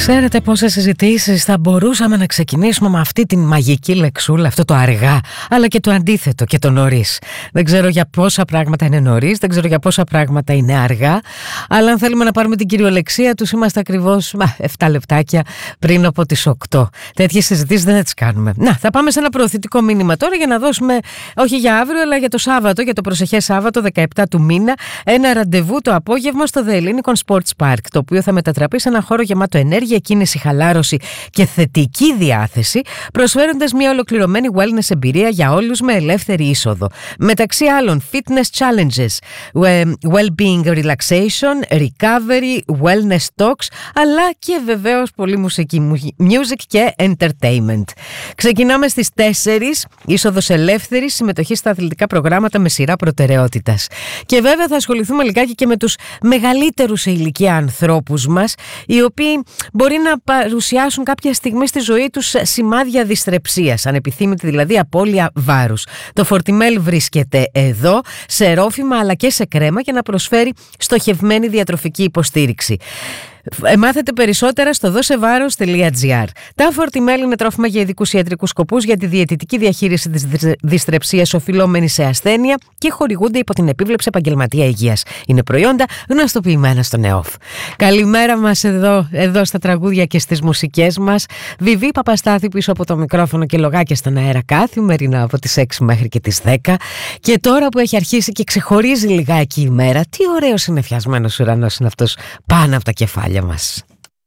Ξέρετε πόσες συζητήσεις θα μπορούσαμε να ξεκινήσουμε με αυτή την μαγική λεξούλα, αυτό το αργά, αλλά και το αντίθετο και το νωρίς. Δεν ξέρω για πόσα πράγματα είναι νωρίς, δεν ξέρω για πόσα πράγματα είναι αργά, αλλά αν θέλουμε να πάρουμε την κυριολεξία τους, είμαστε ακριβώς 7 λεπτάκια πριν από τις 8. Τέτοιες συζητήσεις δεν θα τις κάνουμε. Να, θα πάμε σε ένα προωθητικό μήνυμα τώρα για να δώσουμε, όχι για αύριο, αλλά για το Σάββατο, για το προσεχές Σάββατο, 17 του μήνα, ένα ραντεβού το απόγευμα στο The Ellinikon Sports Park, το οποίο θα μετατραπεί σε ένα χώρο γεμάτο ενέργεια, κίνηση, χαλάρωση και θετική διάθεση, προσφέροντας μια ολοκληρωμένη wellness εμπειρία για όλους με ελεύθερη είσοδο. Μεταξύ άλλων, fitness challenges, well-being relaxation, recovery, wellness talks, αλλά και βεβαίως πολύ μουσική, music και entertainment. Ξεκινάμε στις 4, είσοδος ελεύθερη, συμμετοχή στα αθλητικά προγράμματα με σειρά προτεραιότητας. Και βέβαια θα ασχοληθούμε λιγάκι και με τους μεγαλύτερους σε ηλικία ανθρώπους μας, οι οποίοι μπορεί να παρουσιάσουν κάποια στιγμή στη ζωή τους σημάδια δυστρεψίας, ανεπιθύμητη δηλαδή απώλεια βάρους. Το Fortimel βρίσκεται εδώ σε ρόφημα αλλά και σε κρέμα και να προσφέρει στοχευμένη διατροφική υποστήριξη. Μάθετε περισσότερα στο dosevaros.gr. Τα Fortimel είναι τρόφιμα για ειδικούς ιατρικούς σκοπούς για τη διαιτητική διαχείριση της δυστρεψίας οφειλόμενη σε ασθένεια και χορηγούνται υπό την επίβλεψη επαγγελματία υγείας. Είναι προϊόντα γνωστοποιημένα στο ΝΕΟΦ. Καλημέρα μας εδώ στα τραγούδια και στις μουσικές μας. Βιβί Παπαστάθη πίσω από το μικρόφωνο και λογάκια στον αέρα καθημερινά από τις 6 μέχρι και τις 10. Και τώρα που έχει αρχίσει και ξεχωρίζει λιγάκι η μέρα, τι ωραίος συννεφιασμένος ουρανός είναι αυτός πάνω από τα κεφάλια μας.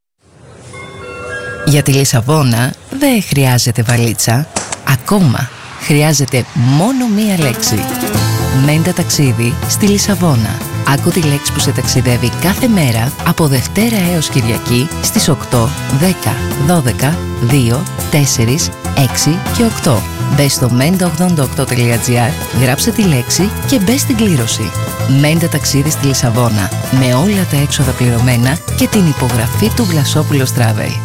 Για τη Λισαβόνα δεν χρειάζεται βαλίτσα. Ακόμα χρειάζεται μόνο μία λέξη. Μέντα ταξίδι στη Λισαβόνα. Άκου τη λέξη που σε ταξιδεύει κάθε μέρα από Δευτέρα έως Κυριακή στις 8, 10, 12, 2, 4, 6 και 8. Μπες στο menta88.gr, γράψε τη λέξη και μπες στην κλήρωση. Μέντα ταξίδι στη Λισαβόνα, με όλα τα έξοδα πληρωμένα και την υπογραφή του Βλασόπουλος Travel.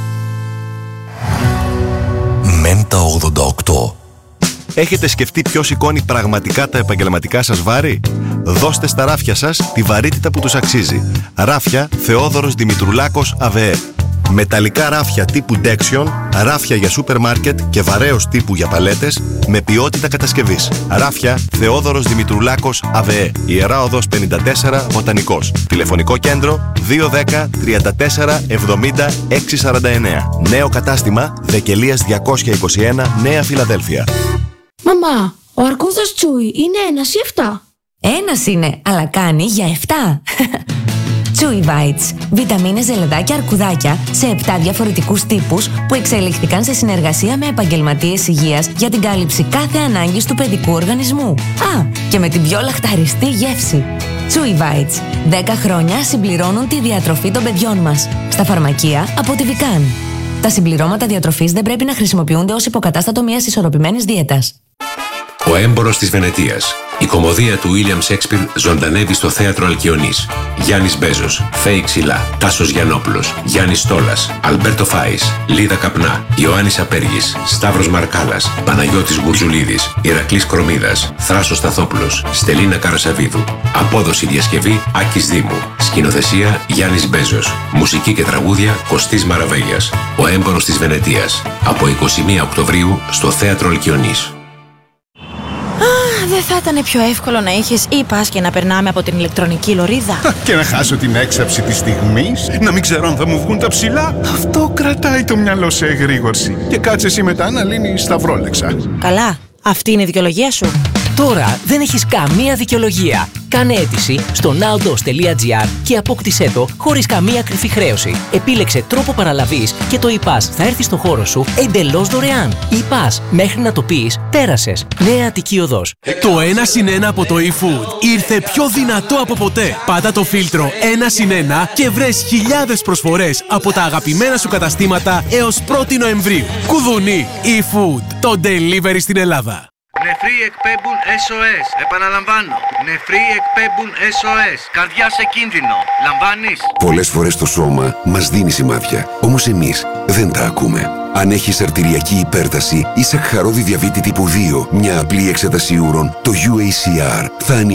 Μέντα 88. Έχετε σκεφτεί ποιος σηκώνει πραγματικά τα επαγγελματικά σας βάρη? Δώστε στα ράφια σας τη βαρύτητα που τους αξίζει. Ράφια Θεόδωρος Δημητρουλάκος ΑΒΕ. Μεταλλικά ράφια τύπου Dexion, ράφια για σούπερ μάρκετ και βαρέως τύπου για παλέτες με ποιότητα κατασκευής. Ράφια Θεόδωρος Δημητρουλάκος ΑΒΕ. Ιερά Οδός 54, Βοτανικός. Τηλεφωνικό κέντρο 210 34 70 649. Νέο κατάστημα Δεκελίας 221, Νέα Φιλαδέλφια. Μαμά, ο αρκούδας Τσούι είναι 1 ή 7? Ένας είναι, αλλά κάνει για 7. Chewy Bites. Βιταμίνες, ζελεδάκια, αρκουδάκια σε 7 διαφορετικούς τύπους που εξελιχθήκαν σε συνεργασία με επαγγελματίες υγείας για την κάλυψη κάθε ανάγκης του παιδικού οργανισμού. Α, και με την πιο λαχταριστή γεύση. Chewy Bites. 10 χρόνια συμπληρώνουν τη διατροφή των παιδιών μας. Στα φαρμακεία από τη Vican. Τα συμπληρώματα διατροφής δεν πρέπει να χρησιμοποιούνται ως υποκατάστατο μιας ισορροπημένης δίαιτας. Ο έμπορος της Βενετίας. Η κωμωδία του William Shakespeare ζωντανεύει στο θέατρο Αλκιονής. Γιάννης Μπέζος, Φέη Ξυλά, Τάσος Γιαννόπουλος, Γιάννης Στόλας, Αλμπέρτο Φάης, Λίδα Καπνά, Ιωάννης Απέργης, Σταύρος Μαρκάλας, Παναγιώτης Γουρζουλίδης, Ηρακλής Κρομίδας, Θράσος Σταθόπουλος, Στελίνα Καρασαβίδου. Απόδοση διασκευή Άκης Δήμου. Σκηνοθεσία Γιάννης Μπέζος. Μουσική και τραγούδια Κωστής Μαραβέλιας. Ο έμπορος της Βενετίας. Από 21 Οκτωβρίου στο θέατρο Αλκιονής. Δεν θα ήταν πιο εύκολο να είχες e-pass και να περνάμε από την ηλεκτρονική λωρίδα? Και να χάσω την έξαψη της στιγμής, να μην ξέρω αν θα μου βγουν τα ψηλά. Αυτό κρατάει το μυαλό σε εγρήγορση. Και κάτσε εσύ μετά να λύνεις σταυρόλεξα. Καλά, αυτή είναι η δικαιολογία σου. Τώρα δεν έχεις καμία δικαιολογία. Κάνε αίτηση στο nowdos.gr και απόκτησέ το χωρίς καμία κρυφή χρέωση. Επίλεξε τρόπο παραλαβής και το e-pass θα έρθει στο χώρο σου εντελώς δωρεάν. E-pass, μέχρι να το πεις, πέρασες. Νέα Αττική Οδός. Το 1+1 από το eFood ήρθε πιο δυνατό από ποτέ. Πάτα το φίλτρο 1+1 και βρες χιλιάδες προσφορές από τα αγαπημένα σου καταστήματα έως 1η Νοεμβρίου. Κουδουνί eFood, το delivery στην Ελλάδα. Νεφροί εκπέμπουν SOS. Επαναλαμβάνω. Νεφροί εκπέμπουν SOS. Καρδιά σε κίνδυνο. Λαμβάνεις? Πολλές φορές το σώμα μας δίνει σημάδια. Όμως εμείς δεν τα ακούμε. Αν έχεις αρτηριακή υπέρταση ή σακχαρώδη διαβήτη τύπου 2, μια απλή εξέταση ούρων, το UACR θα ανοιχτεί